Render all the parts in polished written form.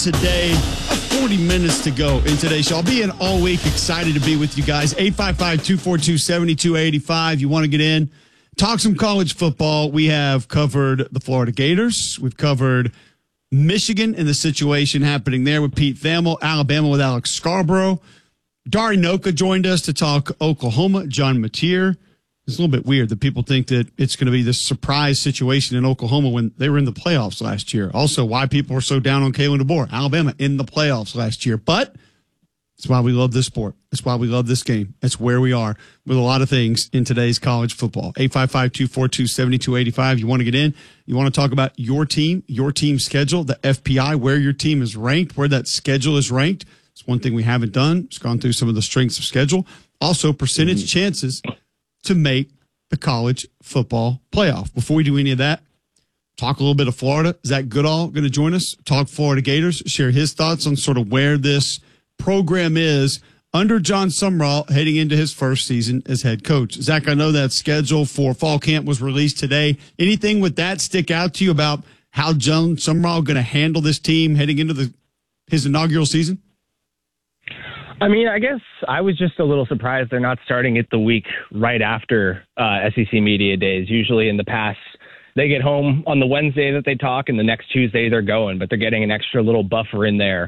Today, 40 minutes to go in today's show. I'll be in all week. Excited to be with you guys. 855-242-7285. You want to get in, talk some college football. We have covered the Florida Gators. We've covered Michigan and the situation happening there with Pete Thamel. Alabama with Alex Scarborough. Dari Noka joined us to talk Oklahoma. John Mateer. It's a little bit weird that people think that it's going to be this surprise situation in Oklahoma when they were in the playoffs last year. Also, why people are so down on Kalen DeBoer. Alabama in the playoffs last year. But that's why we love this sport. That's why we love this game. That's where we are with a lot of things in today's college football. 855-242-7285. You want to get in? You want to talk about your team schedule, the FPI, where your team is ranked, where that schedule is ranked. It's one thing we haven't done. It's gone through some of the strengths of schedule. Also, percentage chances to make the college football playoff. Before we do any of that, talk a little bit of Florida. Zach Goodall going to join us, talk Florida Gators, share his thoughts on sort of where this program is under John Sumrall heading into his first season as head coach. Zach, I know that schedule for fall camp was released today. Anything with that stick out to you about how John Sumrall going to handle this team heading into his inaugural season? I mean, I guess I was just a little surprised they're not starting it the week right after SEC Media Days. Usually in the past, they get home on the Wednesday that they talk, and the next Tuesday they're going, but they're getting an extra little buffer in there.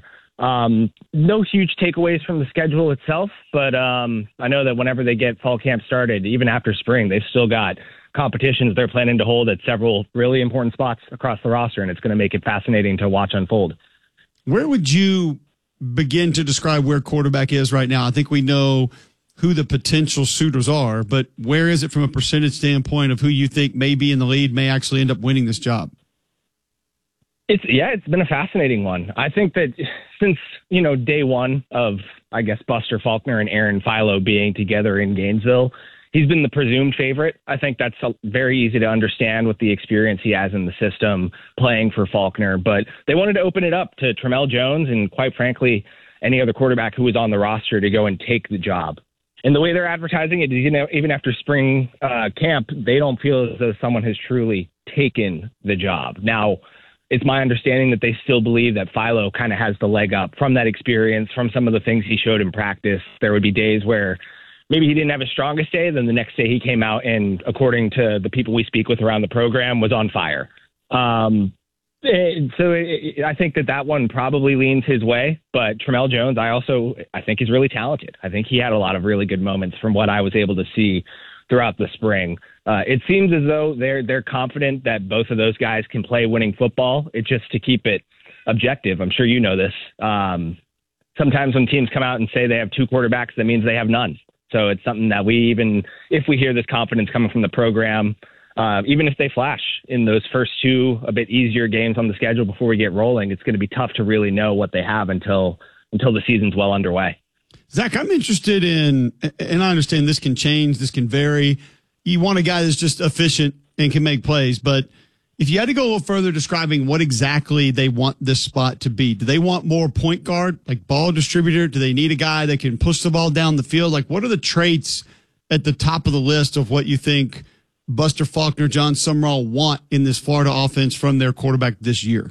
No huge takeaways from the schedule itself, but I know that whenever they get fall camp started, even after spring, they've still got competitions they're planning to hold at several really important spots across the roster, and it's going to make it fascinating to watch unfold. Where would you begin to describe where quarterback is right now? I think we know who the potential suitors are, but where is it from a percentage standpoint of who you think may be in the lead, may actually end up winning this job? It's been a fascinating one. I think that since, day one of, I guess, Buster Faulkner and Aaron Philo being together in Gainesville, he's been the presumed favorite. I think that's very easy to understand with the experience he has in the system playing for Faulkner. But they wanted to open it up to Tramel Jones and, quite frankly, any other quarterback who was on the roster to go and take the job. And the way they're advertising it is, even after spring camp, they don't feel as though someone has truly taken the job. Now, it's my understanding that they still believe that Philo kind of has the leg up from that experience, from some of the things he showed in practice. There would be days where maybe he didn't have his strongest day, then the next day he came out and, according to the people we speak with around the program, was on fire. I think that one probably leans his way. But Tramel Jones, I think he's really talented. I think he had a lot of really good moments from what I was able to see throughout the spring. It seems as though they're confident that both of those guys can play winning football. It's just to keep it objective. I'm sure you know this. Sometimes when teams come out and say they have two quarterbacks, that means they have none. So it's something that if we hear this confidence coming from the program, even if they flash in those first two a bit easier games on the schedule before we get rolling, it's going to be tough to really know what they have until the season's well underway. Zach, I'm interested in, and I understand this can change, this can vary. You want a guy that's just efficient and can make plays, but if you had to go a little further describing what exactly they want this spot to be, do they want more point guard, like ball distributor? Do they need a guy that can push the ball down the field? Like, what are the traits at the top of the list of what you think Buster Faulkner, John Sumrall want in this Florida offense from their quarterback this year?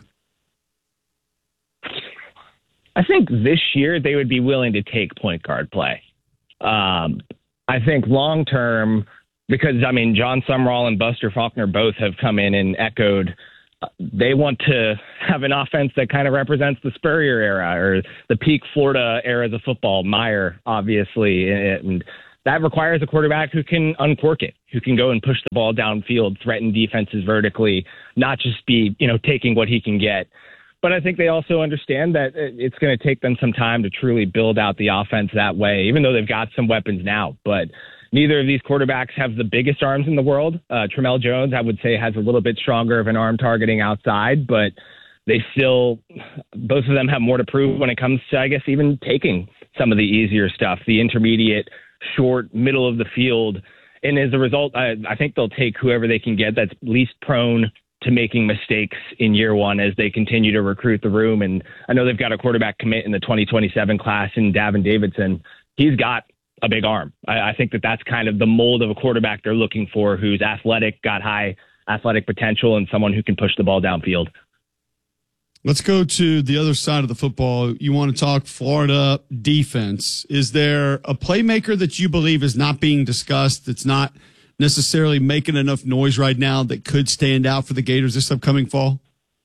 I think this year they would be willing to take point guard play. I think long term, because, John Sumrall and Buster Faulkner both have come in and echoed they want to have an offense that kind of represents the Spurrier era or the peak Florida eras of football, Meyer, obviously. And that requires a quarterback who can uncork it, who can go and push the ball downfield, threaten defenses vertically, not just be, taking what he can get. But I think they also understand that it's going to take them some time to truly build out the offense that way, even though they've got some weapons now. But neither of these quarterbacks have the biggest arms in the world. Tramel Jones, I would say, has a little bit stronger of an arm targeting outside, but both of them have more to prove when it comes to, I guess, even taking some of the easier stuff, the intermediate, short, middle of the field. And as a result, I think they'll take whoever they can get that's least prone to making mistakes in year one as they continue to recruit the room. And I know they've got a quarterback commit in the 2027 class in Davin Davidson. He's got a big arm. I think that's kind of the mold of a quarterback they're looking for, who's athletic, got high athletic potential, and someone who can push the ball downfield. Let's go to the other side of the football. You want to talk Florida defense. Is there a playmaker that you believe is not being discussed, that's not necessarily making enough noise right now, that could stand out for the Gators this upcoming fall?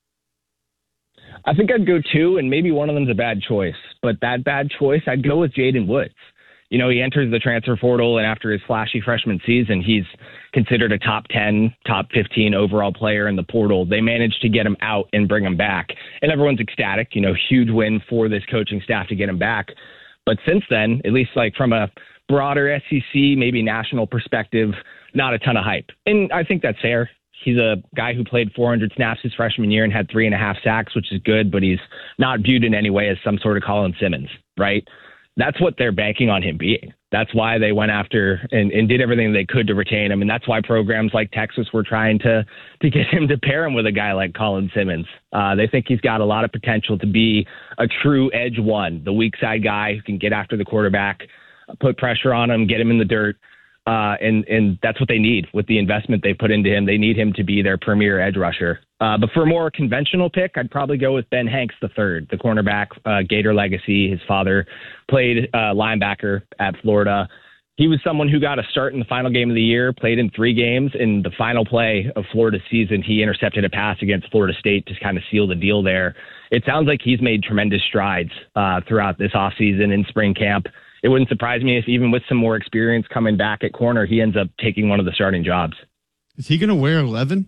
I think I'd go two, and maybe one of them's a bad choice. But that bad choice, I'd go with Jaden Woods. You know, he enters the transfer portal, and after his flashy freshman season, he's considered a top 10, top 15 overall player in the portal. They managed to get him out and bring him back. And everyone's ecstatic, you know, huge win for this coaching staff to get him back. But since then, at least like from a broader SEC, maybe national perspective, not a ton of hype. And I think that's fair. He's a guy who played 400 snaps his freshman year and had 3.5 sacks, which is good, but he's not viewed in any way as some sort of Colin Simmons, right? That's what they're banking on him being. That's why they went after and did everything they could to retain him. And that's why programs like Texas were trying to get him to pair him with a guy like Colin Simmons. They think he's got a lot of potential to be a true edge one, the weak side guy who can get after the quarterback, put pressure on him, get him in the dirt. And that's what they need with the investment they put into him. They need him to be their premier edge rusher. But for a more conventional pick, I'd probably go with Ben Hanks III, the cornerback, Gator legacy. His father played linebacker at Florida. He was someone who got a start in the final game of the year, played in 3 games. In the final play of Florida's season, he intercepted a pass against Florida State to kind of seal the deal there. It sounds like he's made tremendous strides throughout this offseason in spring camp. It wouldn't surprise me if even with some more experience coming back at corner, he ends up taking one of the starting jobs. Is he going to wear 11?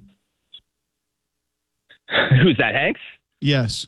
Who's that, Hanks? Yes.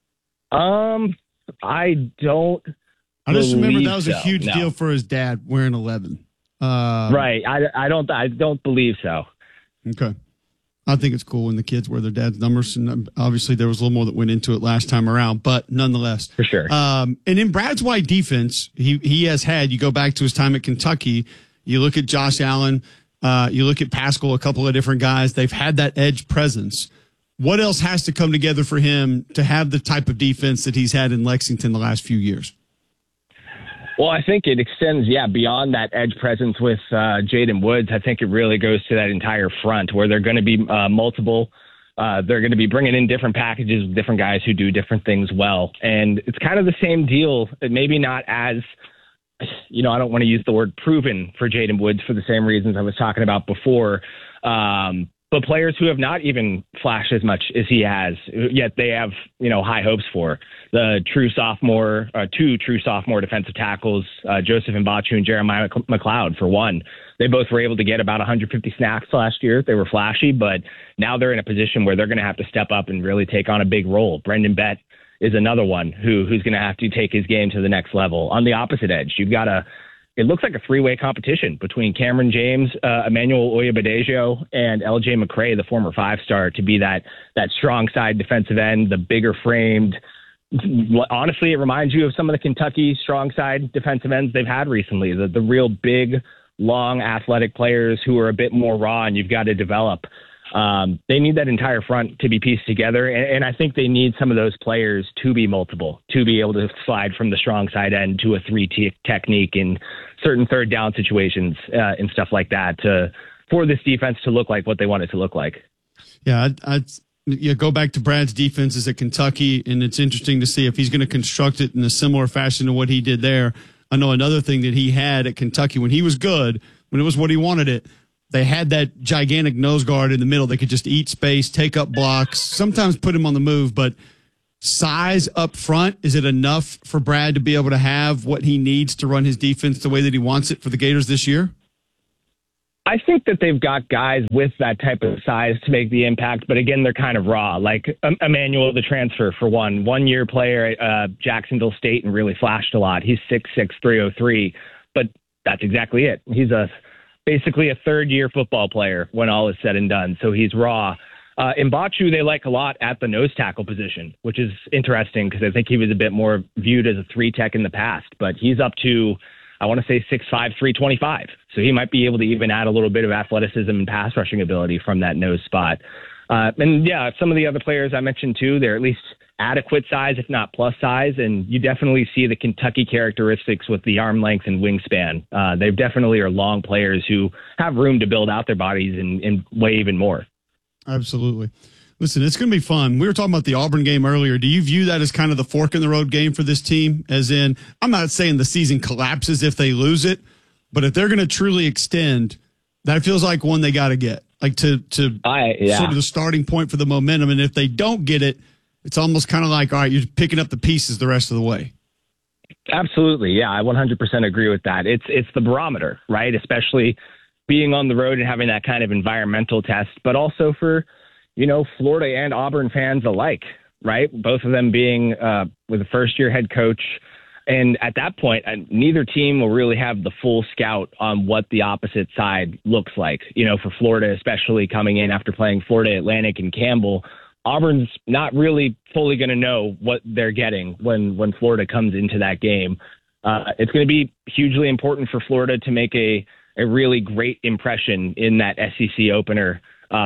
I don't. I just remember that was a huge deal for his dad wearing 11. Right. I don't believe so. Okay. I think it's cool when the kids wear their dad's numbers, and obviously there was a little more that went into it last time around, but nonetheless. For sure. And in Brad's White defense, he has had, you go back to his time at Kentucky, you look at Josh Allen, you look at Pascal, a couple of different guys, they've had that edge presence. What else has to come together for him to have the type of defense that he's had in Lexington the last few years? Well, I think it extends, beyond that edge presence with Jaden Woods. I think it really goes to that entire front where they're going to be multiple. They're going to be bringing in different packages with different guys who do different things well. And it's kind of the same deal, maybe not as, I don't want to use the word proven for Jaden Woods for the same reasons I was talking about before. But players who have not even flashed as much as he has, yet they have, high hopes for. The two true sophomore defensive tackles, Joseph Mbachu and Jeremiah McLeod, for one. They both were able to get about 150 snaps last year. They were flashy, but now they're in a position where they're going to have to step up and really take on a big role. Brendan Bett is another one who's going to have to take his game to the next level. On the opposite edge, you've got it looks like a 3-way competition between Cameron James, Emmanuel Oyabadejo, and LJ McCray, the former 5-star, to be that strong side defensive end, the bigger framed. Honestly, it reminds you of some of the Kentucky strong side defensive ends they've had recently, the real big, long, athletic players who are a bit more raw and you've got to develop. They need that entire front to be pieced together, and I think they need some of those players to be multiple, to be able to slide from the strong side end to a 3 technique in certain third down situations and stuff like that for this defense to look like what they want it to look like. Yeah, I go back to Brad's defenses at Kentucky, and it's interesting to see if he's going to construct it in a similar fashion to what he did there. I know another thing that he had at Kentucky when he was good, when it was what he wanted it, they had that gigantic nose guard in the middle. They could just eat space, take up blocks, sometimes put him on the move. But size up front, is it enough for Brad to be able to have what he needs to run his defense the way that he wants it for the Gators this year? I think that they've got guys with that type of size to make the impact. But again, they're kind of raw. Like Emmanuel, the transfer, for one. 1-year player at Jacksonville State and really flashed a lot. He's 6'6", 303. But that's exactly it. He's basically a third-year football player when all is said and done, so he's raw. Mbachu, they like a lot at the nose tackle position, which is interesting because I think he was a bit more viewed as a 3-tech in the past, but he's up to, I want to say, 6'5", 325, so he might be able to even add a little bit of athleticism and pass rushing ability from that nose spot. And some of the other players I mentioned too, they're at least adequate size, if not plus size, and you definitely see the Kentucky characteristics with the arm length and wingspan. They definitely are long players who have room to build out their bodies and weigh even more. Absolutely. Listen, it's going to be fun. We were talking about the Auburn game earlier. Do you view that as kind of the fork in the road game for this team? As in, I'm not saying the season collapses if they lose it, but if they're going to truly extend, that feels like one they got to get, like to sort of the starting point for the momentum. And if they don't get it, it's almost kind of like, all right, you're picking up the pieces the rest of the way. Absolutely. Yeah, I 100% agree with that. It's the barometer, right? Especially being on the road and having that kind of environmental test, but also for, Florida and Auburn fans alike, right? Both of them being with a first-year head coach. And at that point, neither team will really have the full scout on what the opposite side looks like. For Florida, especially coming in after playing Florida Atlantic and Campbell, Auburn's not really fully going to know what they're getting when Florida comes into that game. It's going to be hugely important for Florida to make a really great impression in that SEC opener.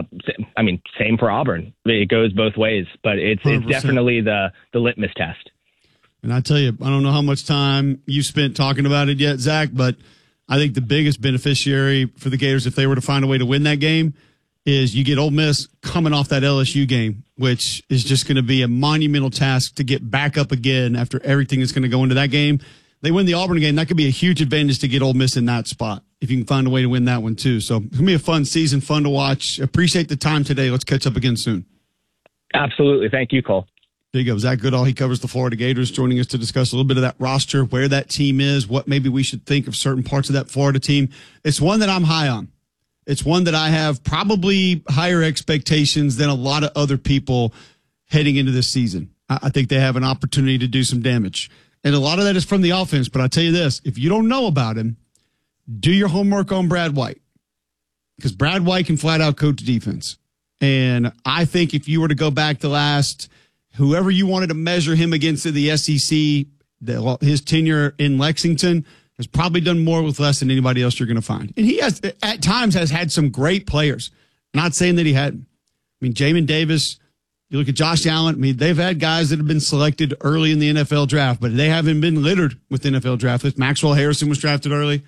Same for Auburn. It goes both ways, but it's 100%. Definitely the litmus test. And I tell you, I don't know how much time you spent talking about it yet, Zach, but I think the biggest beneficiary for the Gators, if they were to find a way to win that game, is you get Ole Miss coming off that LSU game, which is just going to be a monumental task to get back up again after everything that's going to go into that game. They win the Auburn game, that could be a huge advantage to get Ole Miss in that spot, if you can find a way to win that one too. So it's going to be a fun season, fun to watch. Appreciate the time today. Let's catch up again soon. Absolutely. Thank you, Cole. There you go. Zach Goodall, he covers the Florida Gators, joining us to discuss a little bit of that roster, where that team is, what maybe we should think of certain parts of that Florida team. It's one that I'm high on. It's one that I have probably higher expectations than a lot of other people heading into this season. I think they have an opportunity to do some damage. And a lot of that is from the offense. But I'll tell you this, if you don't know about him, do your homework on Brad White. Because Brad White can flat out coach defense. And I think if you were to go back the last, whoever you wanted to measure him against in the SEC, his tenure in Lexington has probably done more with less than anybody else you're going to find. And he has, at times, has had some great players. Not saying that he hadn't. Jamin Davis, you look at Josh Allen. They've had guys that have been selected early in the NFL draft, but they haven't been littered with NFL draft lists. Maxwell Harrison was drafted early.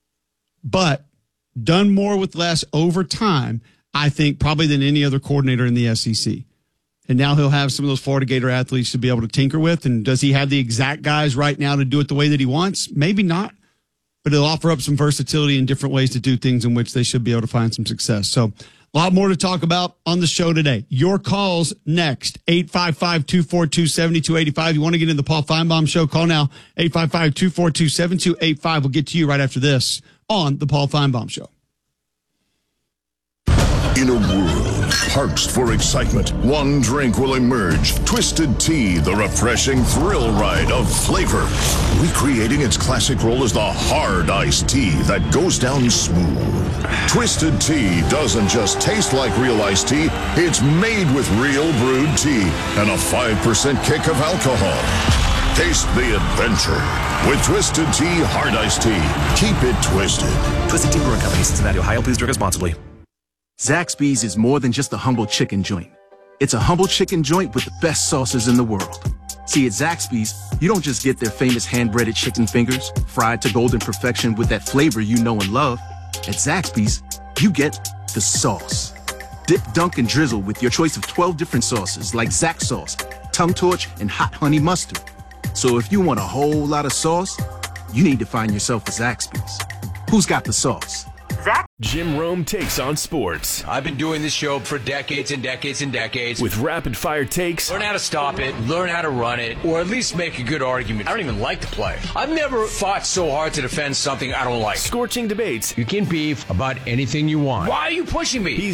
But done more with less over time, I think, probably than any other coordinator in the SEC. And now he'll have some of those Florida Gator athletes to be able to tinker with. And does he have the exact guys right now to do it the way that he wants? Maybe not. But he'll offer up some versatility and different ways to do things in which they should be able to find some success. So a lot more to talk about on the show today. Your calls next, 855-242-7285. You want to get in the Paul Feinbaum Show, call now, 855-242-7285. We'll get to you right after this on the Paul Feinbaum Show. In a world parched for excitement, one drink will emerge. Twisted Tea, the refreshing thrill ride of flavor. Recreating its classic role as the hard iced tea that goes down smooth. Twisted Tea doesn't just taste like real iced tea, it's made with real brewed tea and a 5% kick of alcohol. Taste the adventure with Twisted Tea Hard Iced Tea. Keep it twisted. Twisted Tea Brewing Company, Cincinnati, Ohio. Please drink responsibly. Zaxby's is more than just a humble chicken joint. It's a humble chicken joint with the best sauces in the world. See, at Zaxby's, you don't just get their famous hand-breaded chicken fingers, fried to golden perfection with that flavor you know and love. At Zaxby's, you get the sauce. Dip, dunk, and drizzle with your choice of 12 different sauces like Zax sauce, tongue torch, and hot honey mustard. So if you want a whole lot of sauce, you need to find yourself a Zaxby's. Who's got the sauce? Jim Rome takes on sports. I've been doing this show for decades and decades and decades. With rapid-fire takes. Learn how to stop it, learn how to run it, or at least make a good argument. I don't even like the play. I've never fought so hard to defend something I don't like. Scorching debates. You can beef about anything you want. Why are you pushing me?